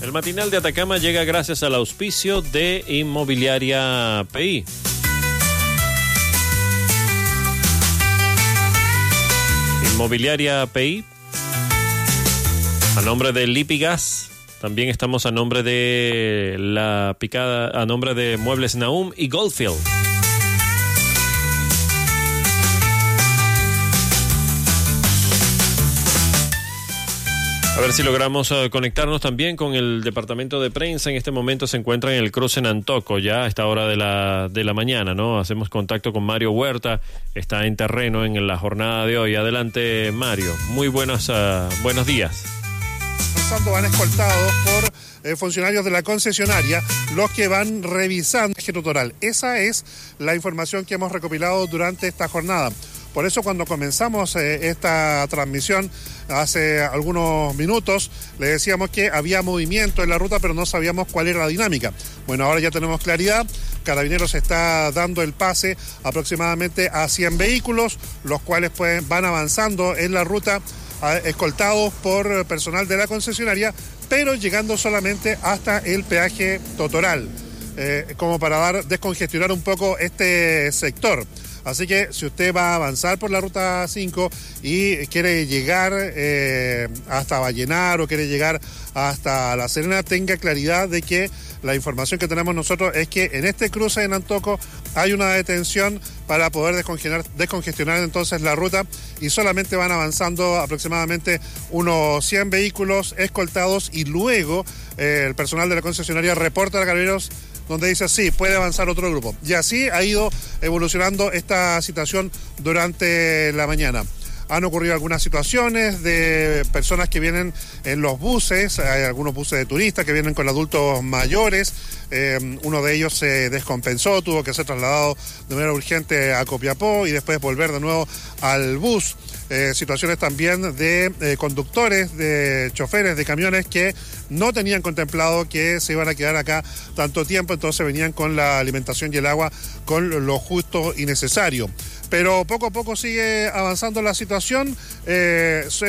El matinal de Atacama llega gracias al auspicio de Inmobiliaria PI. Inmobiliaria PI, a nombre de Lipigas. También estamos a nombre de La Picada, a nombre de Muebles Nahum y Goldfield. A ver si logramos conectarnos también con el departamento de prensa. En este momento se encuentra en el cruce Nantoco, ya a esta hora de la mañana, ¿no? Hacemos contacto con Mario Huerta, está en terreno en la jornada de hoy. Adelante, Mario. Muy buenos días. Van escoltados por funcionarios de la concesionaria, los que van revisando el eje total. Esa es la información que hemos recopilado durante esta jornada. Por eso cuando comenzamos esta transmisión hace algunos minutos, le decíamos que había movimiento en la ruta, pero no sabíamos cuál era la dinámica. Bueno, ahora ya tenemos claridad. Carabineros está dando el pase aproximadamente a 100 vehículos, los cuales van avanzando en la ruta, escoltados por personal de la concesionaria, pero llegando solamente hasta el peaje Totoral, como para descongestionar un poco este sector. Así que si usted va a avanzar por la ruta 5 y quiere llegar hasta Vallenar o quiere llegar hasta La Serena, tenga claridad de que la información que tenemos nosotros es que en este cruce de Nantoco hay una detención para poder descongestionar entonces la ruta, y solamente van avanzando aproximadamente unos 100 vehículos escoltados, y luego el personal de la concesionaria reporta a Carabineros, donde dice sí, puede avanzar otro grupo. Y así ha ido evolucionando esta situación durante la mañana. Han ocurrido algunas situaciones de personas que vienen en los buses, hay algunos buses de turistas que vienen con adultos mayores. Uno de ellos se descompensó, tuvo que ser trasladado de manera urgente a Copiapó y después volver de nuevo al bus. Situaciones también de conductores, de choferes de camiones que no tenían contemplado que se iban a quedar acá tanto tiempo, entonces venían con la alimentación y el agua con lo justo y necesario. Pero poco a poco sigue avanzando la situación. Es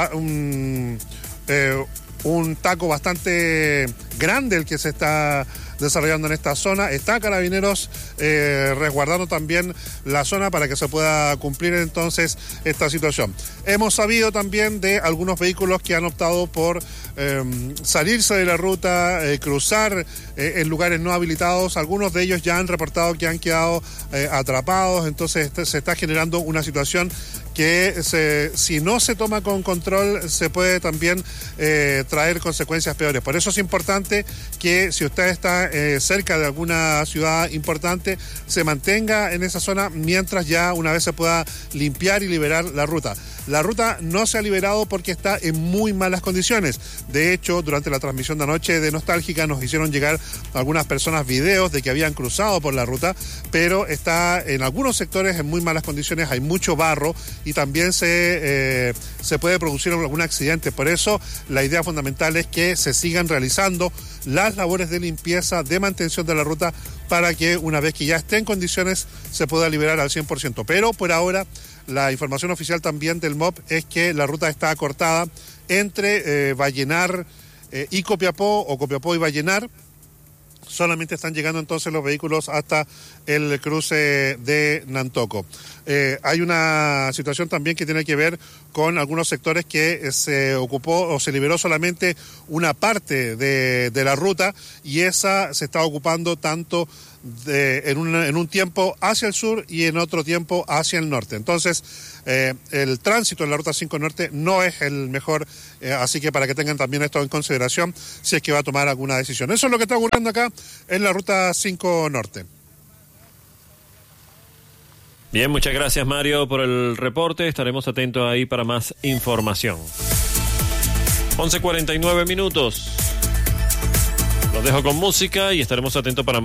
un taco bastante grande el que se está desarrollando en esta zona. Está Carabineros resguardando también la zona para que se pueda cumplir entonces esta situación. Hemos sabido también de algunos vehículos que han optado por salirse de la ruta, cruzar en lugares no habilitados. Algunos de ellos ya han reportado que han quedado atrapados, entonces se está generando una situación que si no se toma con control se puede también traer consecuencias peores. Por eso es importante que si usted está cerca de alguna ciudad importante, se mantenga en esa zona mientras ya una vez se pueda limpiar y liberar la ruta. La ruta no se ha liberado porque está en muy malas condiciones. De hecho, durante la transmisión de anoche de Nostálgica nos hicieron llegar algunas personas videos de que habían cruzado por la ruta, pero está en algunos sectores en muy malas condiciones, hay mucho barro y también se puede producir algún accidente. Por eso la idea fundamental es que se sigan realizando las labores de limpieza, de mantención de la ruta, para que una vez que ya esté en condiciones se pueda liberar al 100%. Pero por ahora la información oficial también del MOP es que la ruta está acortada entre Vallenar y Copiapó, o Copiapó y Vallenar. Solamente están llegando entonces los vehículos hasta el cruce de Nantoco. Hay una situación también que tiene que ver con algunos sectores que se ocupó o se liberó solamente una parte de la ruta, y esa se está ocupando tanto en un tiempo hacia el sur y en otro tiempo hacia el norte. Entonces, el tránsito en la Ruta 5 Norte no es el mejor, así que para que tengan también esto en consideración si es que va a tomar alguna decisión. Eso es lo que está ocurriendo acá en la Ruta 5 Norte. Bien, muchas gracias, Mario, por el reporte. Estaremos atentos ahí para más información. 11:49 minutos. Los dejo con música y estaremos atentos para más.